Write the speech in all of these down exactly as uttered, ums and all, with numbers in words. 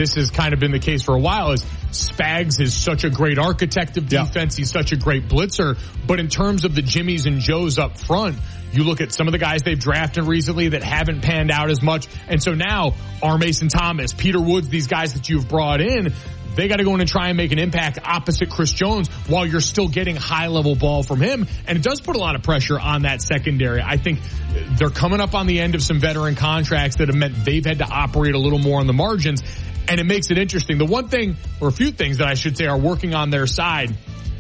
this has kind of been the case for a while, is Spags is such a great architect of defense. Yeah. He's such a great blitzer. But in terms of the Jimmies and Joes up front, you look at some of the guys they've drafted recently that haven't panned out as much. And so now, R. Mason Thomas, Peter Woods, these guys that you've brought in, they got to go in and try and make an impact opposite Chris Jones while you're still getting high-level ball from him. And it does put a lot of pressure on that secondary. I think they're coming up on the end of some veteran contracts that have meant they've had to operate a little more on the margins. And it makes it interesting. The one thing, or a few things that I should say, are working on their side.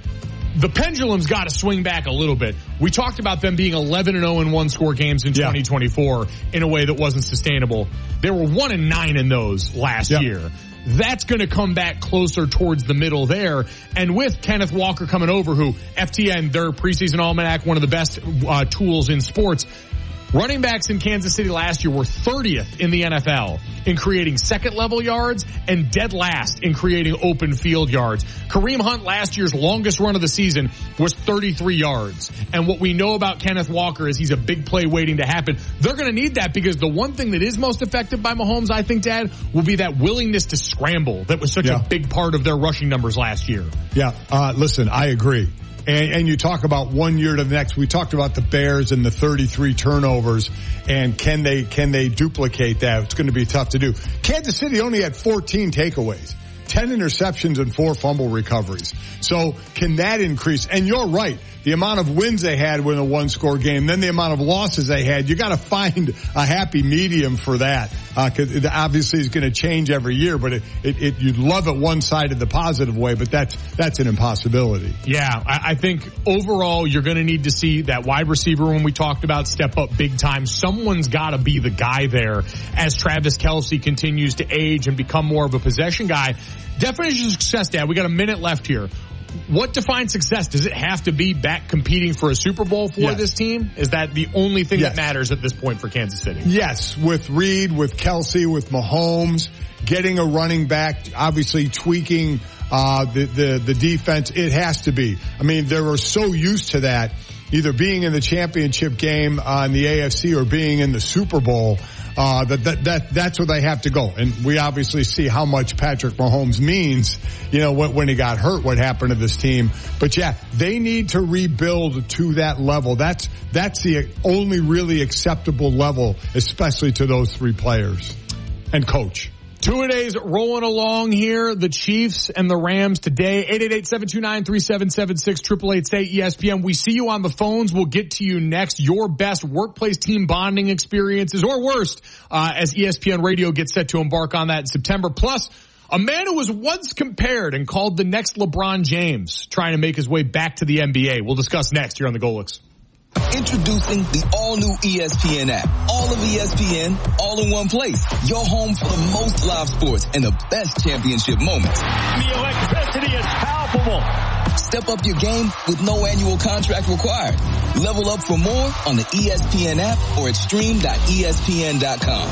The pendulum's got to swing back a little bit. We talked about them being eleven and oh in one-score games in yeah. twenty twenty-four in a way that wasn't sustainable. They were one and nine in those last yeah. year. That's going to come back closer towards the middle there. And with Kenneth Walker coming over, who F T N, their preseason almanac, one of the best uh, tools in sports. Running backs in Kansas City last year were thirtieth in the N F L in creating second-level yards and dead last in creating open field yards. Kareem Hunt, last year's longest run of the season, was thirty-three yards. And what we know about Kenneth Walker is he's a big play waiting to happen. They're going to need that because the one thing that is most effective by Mahomes, I think, Dad, will be that willingness to scramble that was such yeah. a big part of their rushing numbers last year. Yeah, uh, listen, I agree. And, and you talk about one year to the next. We talked about the Bears and the thirty-three turnovers, and can they can they duplicate that? It's going to be tough to do. Kansas City only had fourteen takeaways, ten interceptions, and four fumble recoveries. So can that increase? And you're right. The amount of wins they had in a one-score game, then the amount of losses they had, you got to find a happy medium for that. Uh, 'cause it obviously is going to change every year, but it, it, it, you'd love it one sided the positive way, but that's that's an impossibility. Yeah, I, I think overall you're going to need to see that wide receiver when we talked about step up big time. Someone's got to be the guy there as Travis Kelce continues to age and become more of a possession guy. Definition of success, Dad. We got a minute left here. What defines success? Does it have to be back competing for a Super Bowl for yes. this team? Is that the only thing yes. that matters at this point for Kansas City? Yes, with Reed, with Kelce, with Mahomes, getting a running back, obviously tweaking uh the, the, the defense, it has to be. I mean, they were so used to that, either being in the championship game uh, in the A F C or being in the Super Bowl. Uh, that, that, that, that's where they have to go. And we obviously see how much Patrick Mahomes means, you know, when, when he got hurt, what happened to this team. But yeah, they need to rebuild to that level. That's, that's the only really acceptable level, especially to those three players and coach. Two-a-days rolling along here. The Chiefs and the Rams today. eight eight eight, seven two nine, three seven seven six, eight eight eight, say E S P N. We see you on the phones. We'll get to you next. Your best workplace team bonding experiences, or worst, uh, as E S P N Radio gets set to embark on that in September. Plus, a man who was once compared and called the next LeBron James, trying to make his way back to the N B A. We'll discuss next here on the Golix. Introducing the all-new E S P N app. All of E S P N, all in one place. Your home for the most live sports and the best championship moments. The electricity is palpable. Step up your game with no annual contract required. Level up for more on the E S P N app or at stream dot E S P N dot com.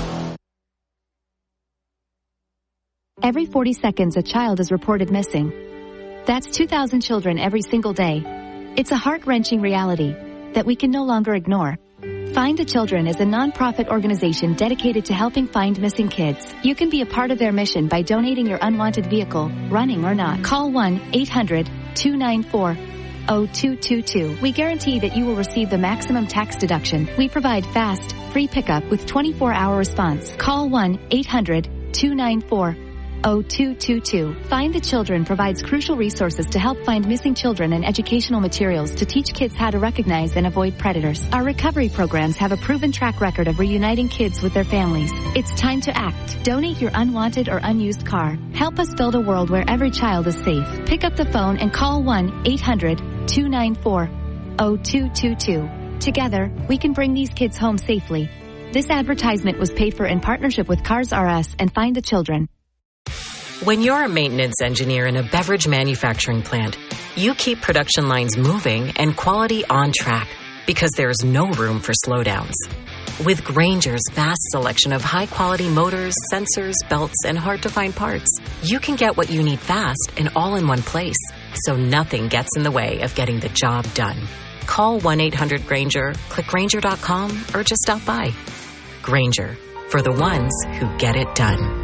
Every forty seconds, a child is reported missing. That's two thousand children every single day. It's a heart-wrenching reality that we can no longer ignore. Find a Children is a non-profit organization dedicated to helping find missing kids. You can be a part of their mission by donating your unwanted vehicle, running or not. Call one eight hundred, two nine four, zero two two two. We guarantee that you will receive the maximum tax deduction. We provide fast, free pickup with twenty-four hour response. Call one eight hundred, two nine four, zero two two two. Find the Children provides crucial resources to help find missing children and educational materials to teach kids how to recognize and avoid predators. Our recovery programs have a proven track record of reuniting kids with their families. It's time to act. Donate your unwanted or unused car. Help us build a world where every child is safe. Pick up the phone and call one eight hundred, two nine four, zero two two two. Together, we can bring these kids home safely. This advertisement was paid for in partnership with Cars R Us and Find the Children. When you're a maintenance engineer in a beverage manufacturing plant, you keep production lines moving and quality on track because there's no room for slowdowns. With Grainger's vast selection of high-quality motors, sensors, belts, and hard-to-find parts, you can get what you need fast and all in one place, so nothing gets in the way of getting the job done. Call one eight hundred Grainger, click Grainger dot com, or just stop by. Grainger, for the ones who get it done.